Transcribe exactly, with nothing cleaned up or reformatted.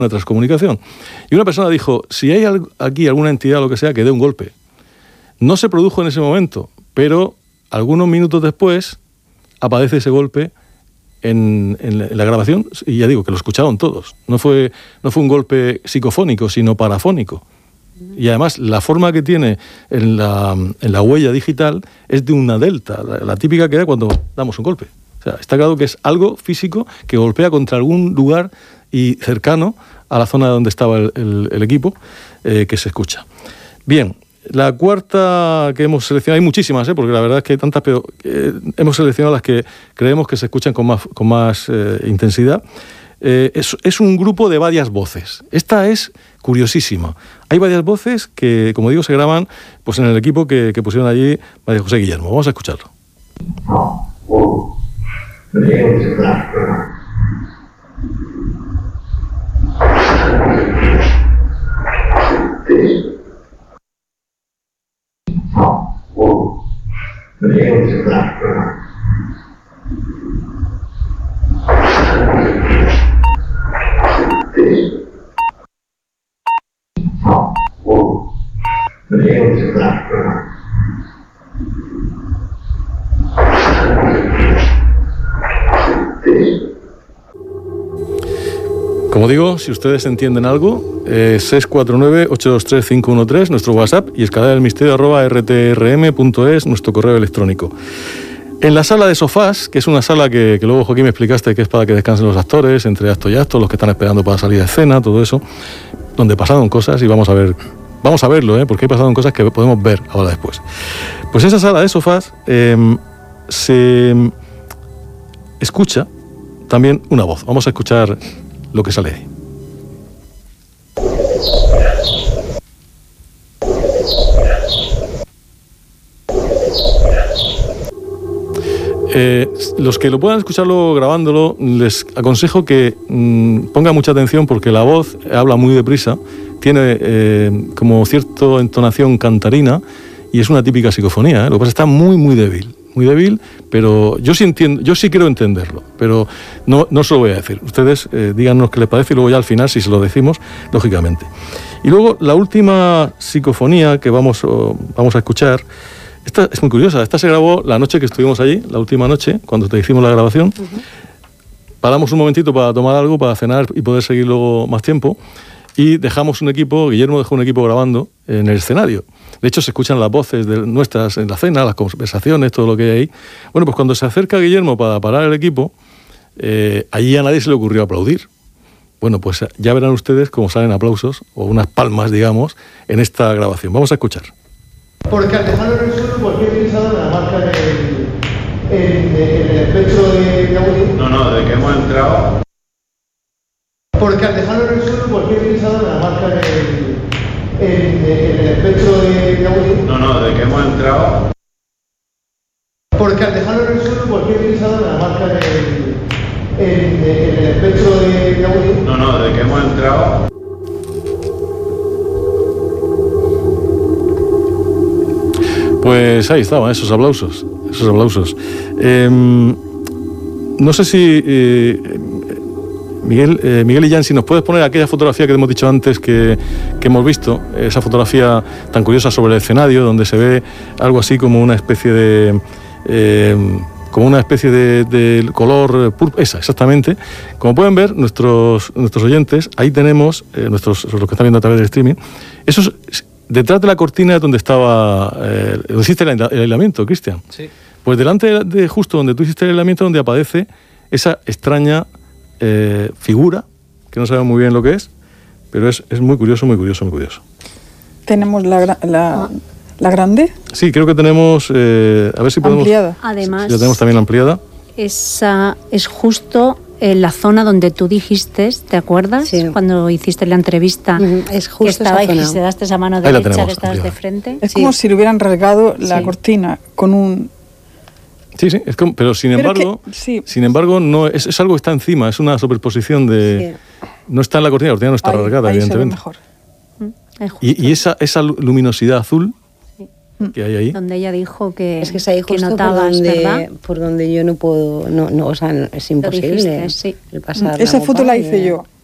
una transcomunicación. Y una persona dijo, si hay aquí alguna entidad o lo que sea, que dé un golpe. No se produjo en ese momento, pero algunos minutos después aparece ese golpe en, en, la, en la grabación, y ya digo que lo escucharon todos. No fue, no fue un golpe psicofónico, sino parafónico. Y además la forma que tiene en la, en la huella digital es de una delta, la, la típica que da cuando damos un golpe. O sea, está claro que es algo físico que golpea contra algún lugar y cercano a la zona donde estaba el, el, el equipo, eh, que se escucha. Bien, la cuarta que hemos seleccionado, hay muchísimas, ¿eh? Porque la verdad es que hay tantas, pero eh, hemos seleccionado las que creemos que se escuchan con más, con más eh, intensidad. Eh, es, es un grupo de varias voces. Esta es curiosísima. Hay varias voces que, como digo, se graban pues, en el equipo que, que pusieron allí María José Guillermo. Vamos a escucharlo. Como digo, si ustedes entienden algo, eh, seis cuatro nueve, ocho dos tres, cinco uno tres, nuestro WhatsApp, y escalera del misterio arroba r t r m punto es, nuestro correo electrónico. En la sala de sofás, que es una sala que, que luego, Joaquín, me explicaste que es para que descansen los actores, entre acto y acto, los que están esperando para salir a escena, todo eso, donde pasaron cosas, y vamos a ver, vamos a verlo, ¿eh? Porque hay pasaron cosas que podemos ver ahora después. Pues esa sala de sofás eh, se escucha también una voz. Vamos a escuchar lo que sale ahí. Eh, los que lo puedan escucharlo grabándolo, les aconsejo que mmm, pongan mucha atención porque la voz habla muy deprisa, tiene eh, como cierta entonación cantarina y es una típica psicofonía, ¿eh? Lo que pasa es que está muy, muy débil. Muy débil, pero yo sí entiendo, yo sí quiero entenderlo, pero no, no se lo voy a decir. Ustedes eh, díganos qué les parece y luego ya al final, si se lo decimos, lógicamente. Y luego la última psicofonía que vamos, oh, vamos a escuchar, esta es muy curiosa. Esta se grabó la noche que estuvimos allí, la última noche, cuando te hicimos la grabación. Uh-huh. Paramos un momentito para tomar algo, para cenar y poder seguir luego más tiempo. Y dejamos un equipo, Guillermo dejó un equipo grabando en el escenario. De hecho, se escuchan las voces de nuestras en la cena, las conversaciones, todo lo que hay ahí. Bueno, pues cuando se acerca Guillermo para parar el equipo, eh, allí a nadie se le ocurrió aplaudir. Bueno, pues ya verán ustedes cómo salen aplausos, o unas palmas, digamos, en esta grabación. Vamos a escuchar. Porque al dejarlo en el suelo, ¿por qué he pensado en la marca en el, en, en el espectro de, de audio? No, no, desde que hemos entrado... Porque al dejarlo en el suelo, ¿por qué he pensado en la marca en el, en, en el espectro de, de audio? No, no, desde que hemos entrado... Porque al dejarlo en el suelo, ¿por qué he pensado en la marca en el, en, en el espectro de, de audio? No, no, desde que hemos entrado... Pues ahí estaban esos aplausos, esos aplausos. Eh, no sé si... Eh, Miguel, eh, Miguel y Jan, si nos puedes poner aquella fotografía que hemos dicho antes que, que hemos visto, esa fotografía tan curiosa sobre el escenario, donde se ve algo así como una especie de... Eh, como una especie de, de color púrpura, esa, exactamente. Como pueden ver nuestros, nuestros oyentes, ahí tenemos, eh, nuestros, los que están viendo a través del streaming, esos... Detrás de la cortina es donde estaba, eh, donde hiciste el, el aislamiento, Cristian. Sí. Pues delante de, de justo donde tú hiciste el aislamiento, donde aparece esa extraña eh, figura, que no sabemos muy bien lo que es, pero es, es muy curioso, muy curioso, muy curioso. ¿Tenemos la, la, la grande? Sí, creo que tenemos, eh, a ver si podemos... Ampliada. Además, si la tenemos también ampliada. Esa es justo en la zona donde tú dijiste, ¿te acuerdas? Sí. Cuando hiciste la entrevista, uh-huh. Es justo que estaba esa y zona. se daste esa mano Ahí la derecha tenemos, que estabas ampliada. de frente. Es Sí. como si le hubieran rasgado la Sí. cortina con un... Sí, sí, es como, pero sin Pero embargo, que- sí. sin embargo no es, es algo que está encima, es una superposición de... Sí. No está en la cortina, la cortina no está Ahí- rasgada, ahí se ve evidentemente. mejor. Es justo Y, y esa, esa luminosidad azul que hay ahí... donde ella dijo que, Es que es ahí que justo por notabas, donde, ¿verdad? por donde yo no puedo, no, no, o sea, es imposible dijiste, sí. el pasar Esa la foto mopa la y- hice yo.